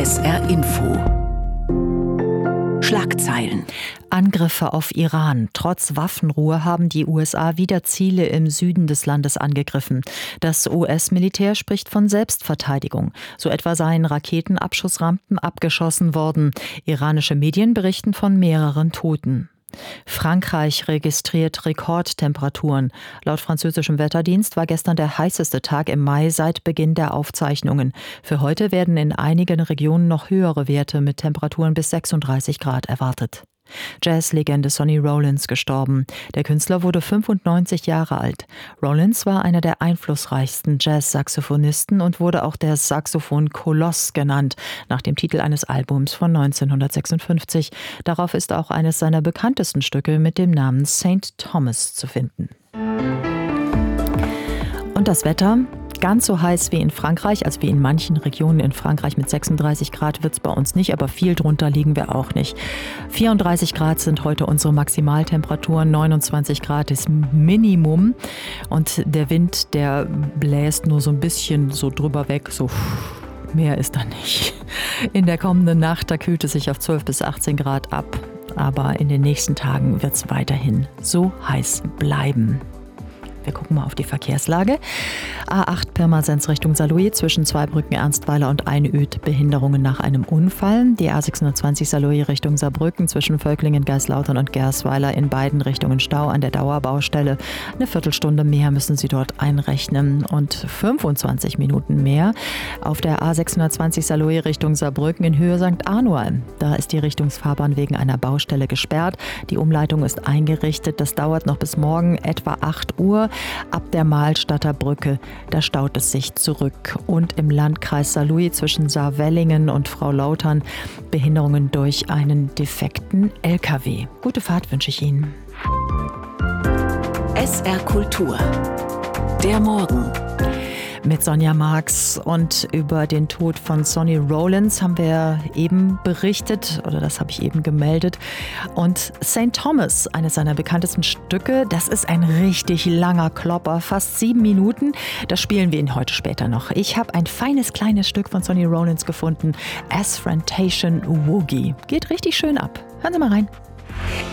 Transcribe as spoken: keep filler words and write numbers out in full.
S R Info. Schlagzeilen. Angriffe auf Iran. Trotz Waffenruhe haben die U S A wieder Ziele im Süden des Landes angegriffen. Das U S-Militär spricht von Selbstverteidigung. So etwa seien Raketenabschussrampen abgeschossen worden. Iranische Medien berichten von mehreren Toten. Frankreich registriert Rekordtemperaturen. Laut französischem Wetterdienst war gestern der heißeste Tag im Mai seit Beginn der Aufzeichnungen. Für heute werden in einigen Regionen noch höhere Werte mit Temperaturen bis sechsunddreißig Grad erwartet. Jazzlegende Sonny Rollins gestorben. Der Künstler wurde fünfundneunzig Jahre alt. Rollins war einer der einflussreichsten Jazz-Saxophonisten und wurde auch der Saxophon-Koloss genannt, nach dem Titel eines Albums von neunzehnhundertsechsundfünfzig. Darauf ist auch eines seiner bekanntesten Stücke mit dem Namen Saint Thomas zu finden. Und das Wetter? Ganz so heiß wie in Frankreich, also wie in manchen Regionen in Frankreich mit sechsunddreißig Grad wird es bei uns nicht, aber viel drunter liegen wir auch nicht. vierunddreißig Grad sind heute unsere Maximaltemperaturen, neunundzwanzig Grad ist Minimum und der Wind, der bläst nur so ein bisschen so drüber weg, so mehr ist da nicht. In der kommenden Nacht, da kühlt es sich auf zwölf bis achtzehn Grad ab, aber in den nächsten Tagen wird es weiterhin so heiß bleiben. Wir gucken mal auf die Verkehrslage. A acht Pirmasens Richtung Saarlouis zwischen Zweibrücken, Ernstweiler und Einöd Behinderungen nach einem Unfall. Die A sechshundertzwanzig Saarlouis Richtung Saarbrücken zwischen Völklingen, Geislautern und Gersweiler in beiden Richtungen Stau an der Dauerbaustelle. Eine Viertelstunde mehr müssen Sie dort einrechnen und fünfundzwanzig Minuten mehr auf der A sechshundertzwanzig Saarlouis Richtung Saarbrücken in Höhe Sankt Anual. Da ist die Richtungsfahrbahn wegen einer Baustelle gesperrt. Die Umleitung ist eingerichtet. Das dauert noch bis morgen etwa acht Uhr. Ab der Mahlstadter Brücke, da staut es sich zurück. Und im Landkreis Saarlouis zwischen Saarwellingen und Frau Lautern Behinderungen durch einen defekten L K W. Gute Fahrt wünsche ich Ihnen. S R Kultur. Der Morgen. Mit Sonja Marx und über den Tod von Sonny Rollins haben wir eben berichtet, oder das habe ich eben gemeldet. Und Saint Thomas, eines seiner bekanntesten Stücke, das ist ein richtig langer Klopper, fast sieben Minuten. Das spielen wir Ihnen heute später noch. Ich habe ein feines kleines Stück von Sonny Rollins gefunden, Asphantation Woogie. Geht richtig schön ab. Hören Sie mal rein.